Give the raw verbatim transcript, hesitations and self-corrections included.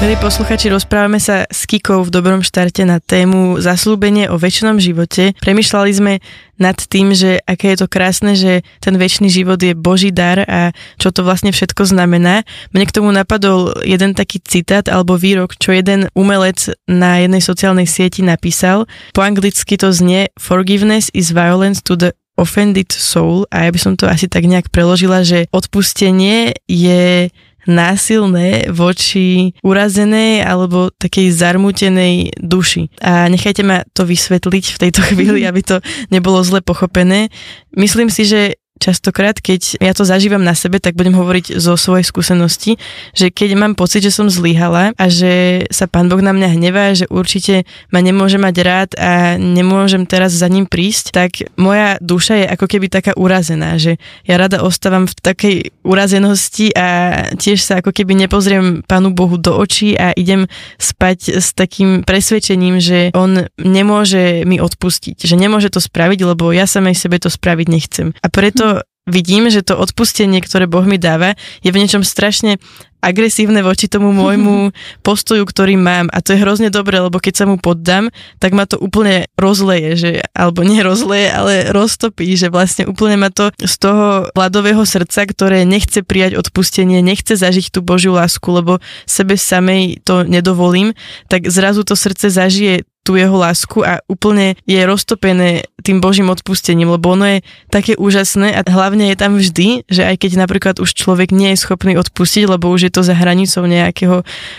Milí posluchači, rozprávame sa s Kikou v Dobrom štarte na tému zasľúbenie o večnom živote. Premýšľali sme nad tým, že aké je to krásne, že ten večný život je Boží dar a čo to vlastne všetko znamená. Mne k tomu napadol jeden taký citát alebo výrok, čo jeden umelec na jednej sociálnej sieti napísal. Po anglicky to znie Forgiveness is violence to the offended soul a ja by som to asi tak nejak preložila, že odpustenie je násilné voči urazenej alebo takej zarmútenej duši. A nechajte ma to vysvetliť v tejto chvíli, aby to nebolo zle pochopené. Myslím si, že častokrát, keď ja to zažívam na sebe, tak budem hovoriť zo svojej skúsenosti, že keď mám pocit, že som zlyhala a že sa Pán Boh na mňa hnevá, že určite ma nemôže mať rád a nemôžem teraz za ním prísť, tak moja duša je ako keby taká urazená, že ja rada ostávam v takej urazenosti a tiež sa ako keby nepozriem Pánu Bohu do očí a idem spať s takým presvedčením, že on nemôže mi odpustiť, že nemôže to spraviť, lebo ja samej sebe to spraviť nechcem. A preto vidím, že to odpustenie, ktoré Boh mi dáva, je v niečom strašne agresívne voči tomu môjmu postoju, ktorý mám. A to je hrozne dobré, lebo keď sa mu poddám, tak ma to úplne rozleje, že, alebo nie rozleje, ale roztopí, že vlastne úplne ma to z toho ľadového srdca, ktoré nechce prijať odpustenie, nechce zažiť tú Božiu lásku, lebo sebe samej to nedovolím, tak zrazu to srdce zažije tú jeho lásku a úplne je roztopené tým Božím odpustením, lebo ono je také úžasné a hlavne je tam vždy, že aj keď napríklad už človek nie je schopný odpustiť, lebo už je to za hranicou nejakého